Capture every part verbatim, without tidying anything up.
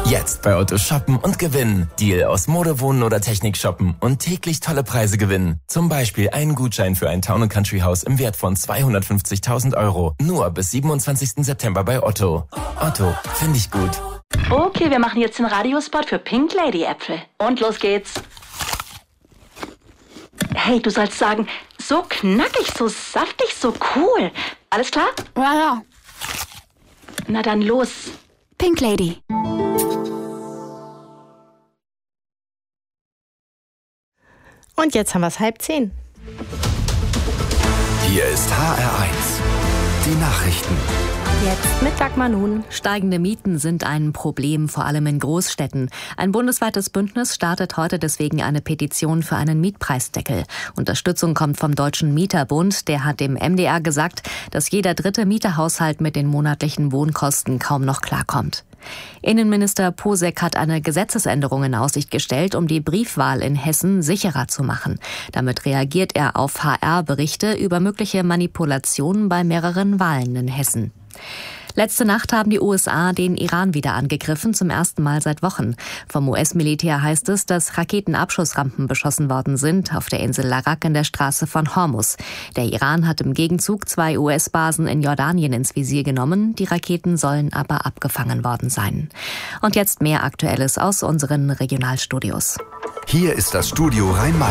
Jetzt bei Otto shoppen und gewinnen. Deal aus Mode, Wohnen oder Technik shoppen und täglich tolle Preise gewinnen. Zum Beispiel einen Gutschein für ein Town- und Country-Haus im Wert von zweihundertfünfzigtausend Euro. Nur bis siebenundzwanzigsten September bei Otto. Otto, finde ich gut. Okay, wir machen jetzt den Radiospot für Pink Lady Äpfel. Und los geht's. Hey, du sollst sagen, so knackig, so saftig, so cool. Alles klar? Ja, ja. Na dann los. Pink Lady. Und jetzt haben wir es halb zehn. Hier ist H R eins. Die Nachrichten. Jetzt mit Dagmar Nun. Steigende Mieten sind ein Problem, vor allem in Großstädten. Ein bundesweites Bündnis startet heute deswegen eine Petition für einen Mietpreisdeckel. Unterstützung kommt vom Deutschen Mieterbund. Der hat dem M D R gesagt, dass jeder dritte Mieterhaushalt mit den monatlichen Wohnkosten kaum noch klarkommt. Innenminister Posek hat eine Gesetzesänderung in Aussicht gestellt, um die Briefwahl in Hessen sicherer zu machen. Damit reagiert er auf H R-Berichte über mögliche Manipulationen bei mehreren Wahlen in Hessen. Letzte Nacht haben die U S A den Iran wieder angegriffen, zum ersten Mal seit Wochen. Vom U S-Militär heißt es, dass Raketenabschussrampen beschossen worden sind auf der Insel Larak in der Straße von Hormuz. Der Iran hat im Gegenzug zwei U S-Basen in Jordanien ins Visier genommen. Die Raketen sollen aber abgefangen worden sein. Und jetzt mehr Aktuelles aus unseren Regionalstudios. Hier ist das Studio Rhein-Main.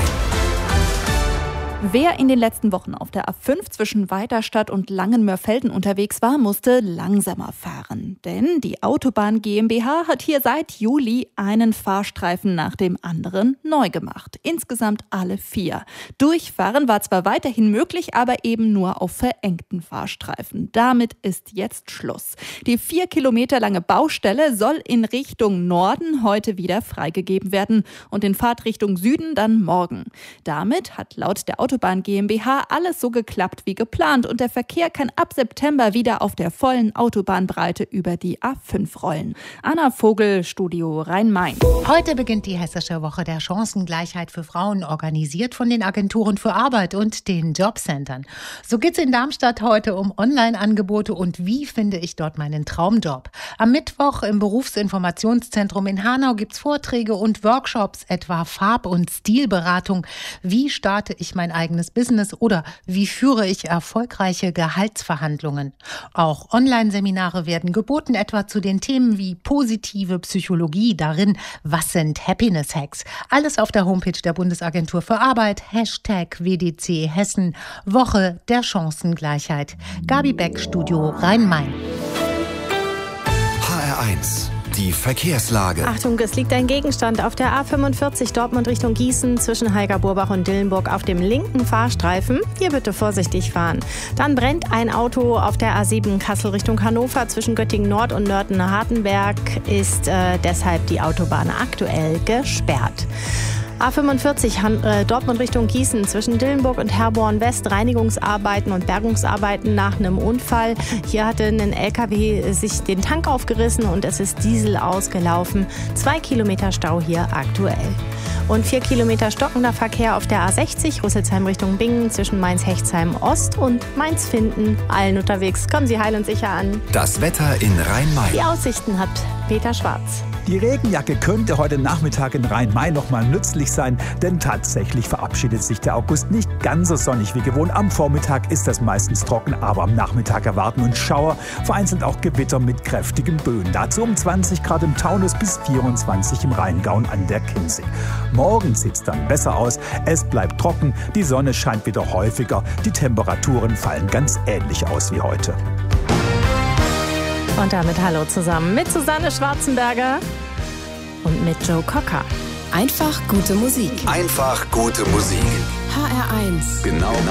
Wer in den letzten Wochen auf der A fünf zwischen Weiterstadt und Langenmörfelden unterwegs war, musste langsamer fahren. Denn die Autobahn GmbH hat hier seit Juli einen Fahrstreifen nach dem anderen neu gemacht. Insgesamt alle vier. Durchfahren war zwar weiterhin möglich, aber eben nur auf verengten Fahrstreifen. Damit ist jetzt Schluss. Die vier Kilometer lange Baustelle soll in Richtung Norden heute wieder freigegeben werden und in Fahrtrichtung Süden dann morgen. Damit hat laut der Autobahn GmbH alles so geklappt wie geplant und der Verkehr kann ab September wieder auf der vollen Autobahnbreite über die A fünf rollen. Anna Vogel, Studio Rhein-Main. Heute beginnt die Hessische Woche der Chancengleichheit für Frauen, organisiert von den Agenturen für Arbeit und den Jobcentern. So geht's in Darmstadt heute um Online-Angebote und wie finde ich dort meinen Traumjob. Am Mittwoch im Berufsinformationszentrum in Hanau gibt's Vorträge und Workshops, etwa Farb- und Stilberatung. Wie starte ich mein eigenes Business oder wie führe ich erfolgreiche Gehaltsverhandlungen? Auch Online-Seminare werden geboten, etwa zu den Themen wie positive Psychologie, darin, was sind Happiness-Hacks? Alles auf der Homepage der Bundesagentur für Arbeit, Hashtag W D C Hessen, Woche der Chancengleichheit. Gabi Beck, Studio Rhein-Main. H R eins. Die Verkehrslage. Achtung, es liegt ein Gegenstand auf der A fünfundvierzig Dortmund Richtung Gießen zwischen Heiger-Burbach und Dillenburg auf dem linken Fahrstreifen. Hier bitte vorsichtig fahren. Dann brennt ein Auto auf der A sieben Kassel Richtung Hannover zwischen Göttingen Nord und Nörten-Hardenberg. Ist äh, deshalb die Autobahn aktuell gesperrt. A fünfundvierzig äh, Dortmund Richtung Gießen zwischen Dillenburg und Herborn West, Reinigungsarbeiten und Bergungsarbeiten nach einem Unfall. Hier hatte ein L K W sich den Tank aufgerissen und es ist Diesel ausgelaufen. Zwei Kilometer Stau hier aktuell. Und vier Kilometer stockender Verkehr auf der A sechzig, Rüsselsheim Richtung Bingen zwischen Mainz-Hechtsheim Ost und Mainz-Finden. Allen unterwegs. Kommen Sie heil und sicher an. Das Wetter in Rhein-Main. Die Aussichten hat Peter Schwarz. Die Regenjacke könnte heute Nachmittag in Rhein-Main noch mal nützlich sein, denn tatsächlich verabschiedet sich der August nicht ganz so sonnig wie gewohnt. Am Vormittag ist das meistens trocken, aber am Nachmittag erwarten uns Schauer, vereinzelt auch Gewitter mit kräftigen Böen. Dazu um zwanzig Grad im Taunus bis vierundzwanzig im Rheingau und an der Kinzig. Morgen sieht's dann besser aus, es bleibt trocken, die Sonne scheint wieder häufiger, die Temperaturen fallen ganz ähnlich aus wie heute. Und damit hallo zusammen mit Susanne Schwarzenberger und mit Joe Cocker. Einfach gute Musik. Einfach gute Musik. H R eins. Genau.